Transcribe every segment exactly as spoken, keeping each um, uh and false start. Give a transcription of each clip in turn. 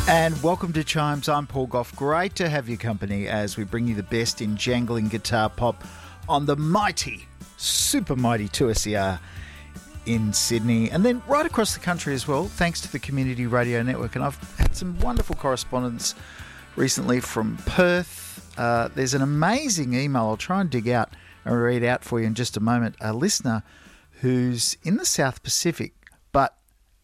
And welcome to Chimes. I'm Paul Gough. Great to have your company as we bring you the best in jangling guitar pop on the mighty, super mighty two S E R in Sydney and then right across the country as well, thanks to the Community Radio Network. And I've had some wonderful correspondence recently from Perth. Uh, there's an amazing email I'll try and dig out and read out for you in just a moment. A listener who's in the South Pacific but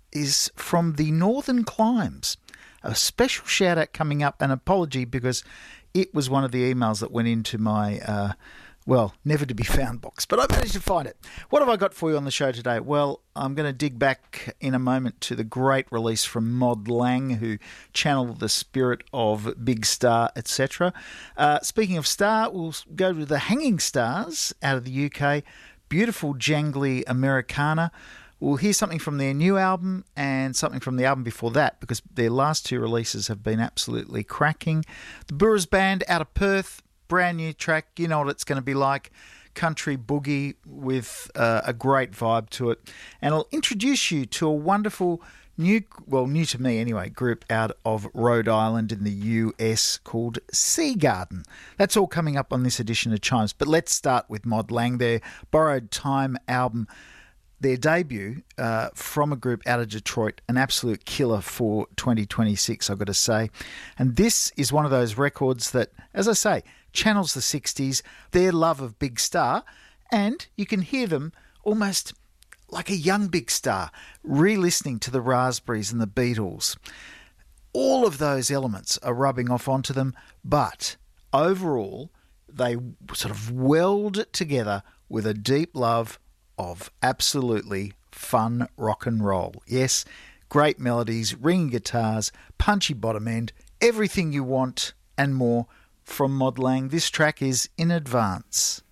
is from the Northern Climes. A special shout out coming up, an apology because it was one of the emails that went into my, uh, well, never to be found box, but I managed to find it. What have I got for you on the show today? Well, I'm going to dig back in a moment to the great release from Mod Lang, who channeled the spirit of Big Star, et cetera. Uh, speaking of Star, we'll go to the Hanging Stars out of the U K. Beautiful, jangly Americana. We'll hear something from their new album and something from the album before that because their last two releases have been absolutely cracking. The Burras Band out of Perth, brand new track. You know what it's going to be like. Country boogie with uh, a great vibe to it. And I'll introduce you to a wonderful new, well, new to me anyway, group out of Rhode Island in the U S called Sea Garden. That's all coming up on this edition of Chimes. But let's start with Mod Lang, their Borrowed Time album. Their debut uh, from a group out of Detroit, an absolute killer for twenty twenty-six, I've got to say. And this is one of those records that, as I say, channels the sixties, their love of Big Star, and you can hear them almost like a young Big Star, re-listening to the Raspberries and the Beatles. All of those elements are rubbing off onto them, but overall, they sort of weld together with a deep love of absolutely fun rock and roll. Yes, great melodies, ringing guitars, punchy bottom end, everything you want and more from Mod Lang. This track is In Advance.